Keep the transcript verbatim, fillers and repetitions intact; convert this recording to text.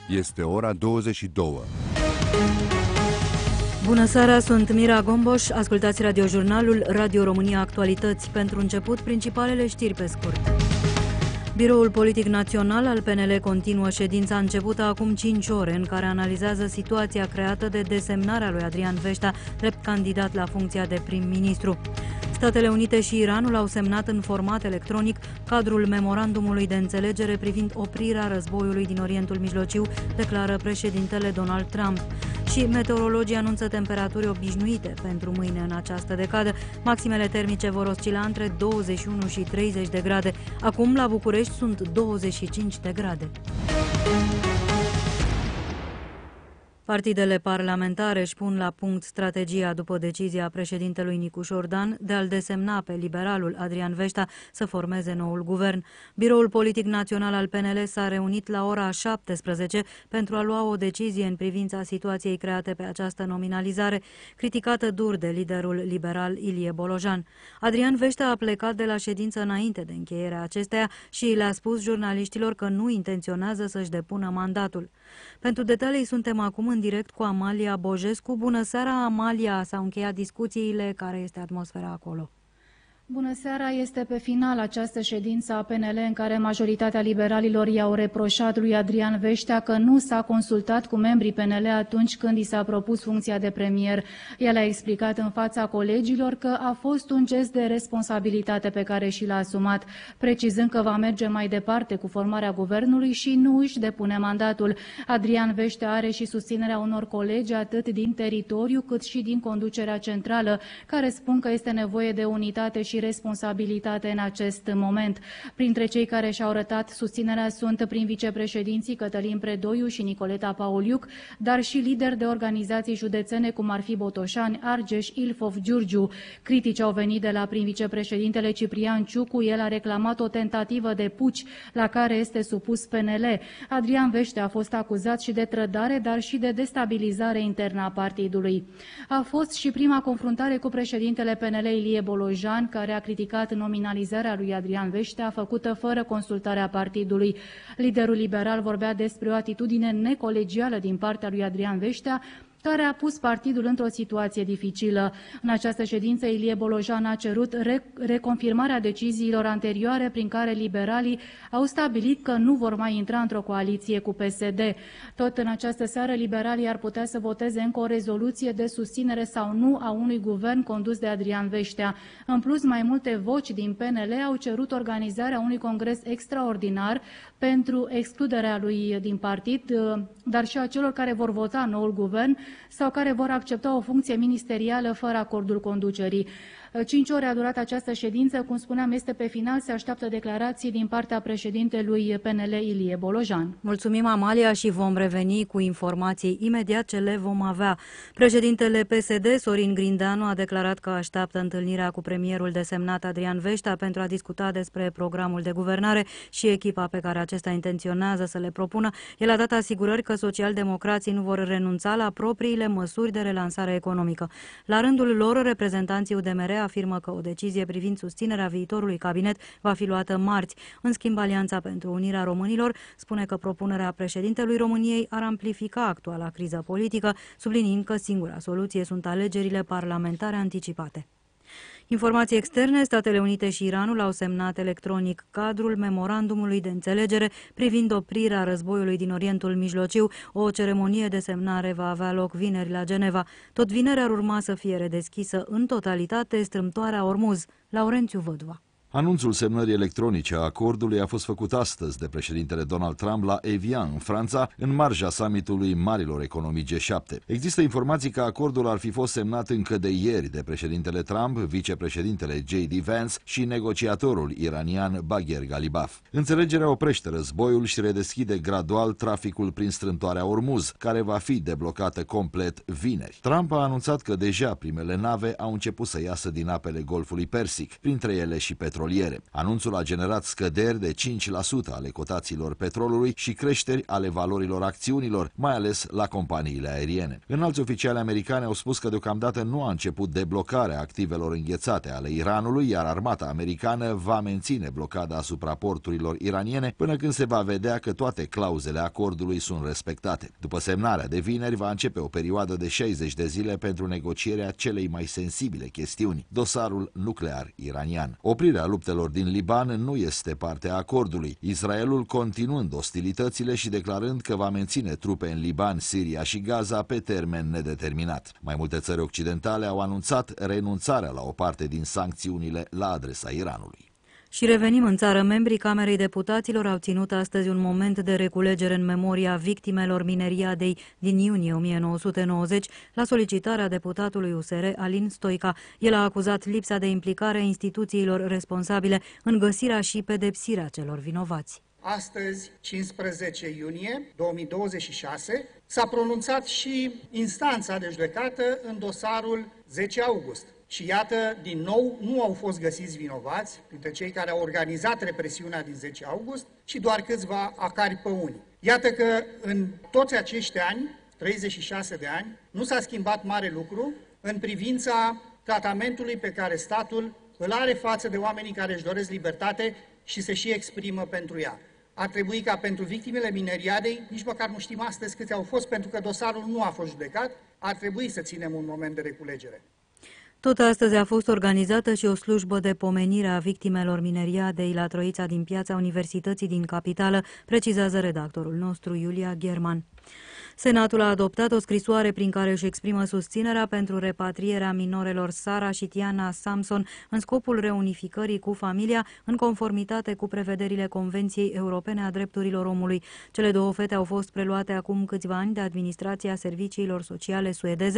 Este ora douăzeci și două. Bună seara, sunt Mira Gomboș. Ascultați radiojurnalul Radio România Actualități. Pentru început, principalele știri pe scurt. Biroul Politic Național al P N L continuă ședința începută acum cinci ore, în care analizează situația creată de desemnarea lui Adrian Veștea drept candidat la funcția de prim-ministru. Statele Unite și Iranul au semnat în format electronic cadrul memorandumului de înțelegere privind oprirea războiului din Orientul Mijlociu, declară președintele Donald Trump. Și meteorologii anunță temperaturi obișnuite pentru mâine în această decadă. Maximele termice vor oscila între douăzeci și unu și treizeci de grade. Acum, la București, sunt douăzeci și cinci de grade. Partidele parlamentare își pun la punct strategia după decizia președintelui Nicușor Dan de a-l desemna pe liberalul Adrian Veștea să formeze noul guvern. Biroul Politic Național al P N L s-a reunit la ora șaptesprezece pentru a lua o decizie în privința situației create pe această nominalizare, criticată dur de liderul liberal Ilie Bolojan. Adrian Veștea a plecat de la ședință înainte de încheierea acesteia și le-a spus jurnaliștilor că nu intenționează să-și depună mandatul. Pentru detalii suntem acum în direct cu Amalia Bojescu. Bună seara, Amalia! S-au încheiat discuțiile. Care este atmosfera acolo? Bună seara! Este pe final această ședință a P N L în care majoritatea liberalilor i-au reproșat lui Adrian Veștea că nu s-a consultat cu membrii P N L atunci când i s-a propus funcția de premier. El a explicat în fața colegilor că a fost un gest de responsabilitate pe care și l-a asumat, precizând că va merge mai departe cu formarea guvernului și nu își depune mandatul. Adrian Veștea are și susținerea unor colegi atât din teritoriu cât și din conducerea centrală, care spun că este nevoie de unitate și responsabilitate în acest moment. Printre cei care și-au arătat susținerea sunt prin vicepreședinții Cătălin Predoiu și Nicoleta Pauliuc, dar și lideri de organizații județene cum ar fi Botoșani, Argeș, Ilfov, Giurgiu. Critici au venit de la prin vicepreședintele Ciprian Ciucu. El a reclamat o tentativă de puci la care este supus P N L. Adrian Veștea a fost acuzat și de trădare, dar și de destabilizare internă a partidului. A fost și prima confruntare cu președintele P N L Ilie Bolojan, care a criticat nominalizarea lui Adrian Veștea făcută fără consultarea partidului. Liderul liberal vorbea despre o atitudine necolegială din partea lui Adrian Veștea, care a pus partidul într-o situație dificilă. În această ședință, Ilie Bolojan a cerut re- reconfirmarea deciziilor anterioare prin care liberalii au stabilit că nu vor mai intra într-o coaliție cu P S D. Tot în această seară, liberalii ar putea să voteze încă o rezoluție de susținere sau nu a unui guvern condus de Adrian Veștea. În plus, mai multe voci din P N L au cerut organizarea unui congres extraordinar pentru excluderea lui din partid, dar și a celor care vor vota noul guvern sau care vor accepta o funcție ministerială fără acordul conducerii. Cinci ore a durat această ședință, cum spuneam, este pe final, se așteaptă declarații din partea președintelui P N L Ilie Bolojan. Mulțumim, Amalia, și vom reveni cu informații imediat ce le vom avea. Președintele P S D, Sorin Grindeanu, a declarat că așteaptă întâlnirea cu premierul desemnat Adrian Veștea pentru a discuta despre programul de guvernare și echipa pe care acesta intenționează să le propună. El a dat asigurări că socialdemocrații nu vor renunța la propriile măsuri de relansare economică. La rândul lor, reprezentanții U D M R afirmă că o decizie privind susținerea viitorului cabinet va fi luată marți. În schimb, Alianța pentru Unirea Românilor spune că propunerea președintelui României ar amplifica actuala criză politică, subliniind că singura soluție sunt alegerile parlamentare anticipate. Informații externe, Statele Unite și Iranul au semnat electronic cadrul memorandumului de înțelegere privind oprirea războiului din Orientul Mijlociu. O ceremonie de semnare va avea loc vineri la Geneva. Tot vineri ar urma să fie redeschisă în totalitate strâmtoarea Ormuz. Laurențiu Văduva. Anunțul semnării electronice a acordului a fost făcut astăzi de președintele Donald Trump la Evian, în Franța, în marja summitului marilor economii G șapte. Există informații că acordul ar fi fost semnat încă de ieri de președintele Trump, vicepreședintele J D Vance și negociatorul iranian Bagher Ghalibaf. Înțelegerea oprește războiul și redeschide gradual traficul prin strâmtoarea Ormuz, care va fi deblocată complet vineri. Trump a anunțat că deja primele nave au început să iasă din apele Golfului Persic, printre ele și petrol. petroliere. Anunțul a generat scăderi de cinci la sută ale cotațiilor petrolului și creșteri ale valorilor acțiunilor, mai ales la companiile aeriene. Înalți oficiali americani au spus că deocamdată nu a început deblocarea activelor înghețate ale Iranului, iar armata americană va menține blocada asupra porturilor iraniene până când se va vedea că toate clauzele acordului sunt respectate. După semnarea de vineri, va începe o perioadă de șaizeci de zile pentru negocierea celei mai sensibile chestiuni, dosarul nuclear iranian. Oprirea luptelor din Liban nu este parte a acordului, Israelul continuând ostilitățile și declarând că va menține trupe în Liban, Siria și Gaza pe termen nedeterminat. Mai multe țări occidentale au anunțat renunțarea la o parte din sancțiunile la adresa Iranului. Și revenim în țară. Membrii Camerei Deputaților au ținut astăzi un moment de reculegere în memoria victimelor mineriadei din iunie o mie nouă sute nouăzeci la solicitarea deputatului U S R Alin Stoica. El a acuzat lipsa de implicare a instituțiilor responsabile în găsirea și pedepsirea celor vinovați. Astăzi, cincisprezece iunie două mii douăzeci și șase, s-a pronunțat și instanța de judecată în dosarul zece august. Și iată, din nou, nu au fost găsiți vinovați dintre cei care au organizat represiunea din zece august, ci doar câțiva acari păuni. Iată că în toți acești ani, treizeci și șase de ani, nu s-a schimbat mare lucru în privința tratamentului pe care statul îl are față de oamenii care își doresc libertate și se și exprimă pentru ea. Ar trebui ca pentru victimele mineriadei, nici măcar nu știm astăzi câți au fost, pentru că dosarul nu a fost judecat, ar trebui să ținem un moment de reculegere. Tot astăzi a fost organizată și o slujbă de pomenire a victimelor mineriadei la Troița din Piața Universității din Capitală, precizează redactorul nostru Iulia German. Senatul a adoptat o scrisoare prin care își exprimă susținerea pentru repatrierea minorelor Sara și Tiana Samson în scopul reunificării cu familia, în conformitate cu prevederile Convenției Europene a Drepturilor Omului. Cele două fete au fost preluate acum câțiva ani de administrația serviciilor sociale suedeze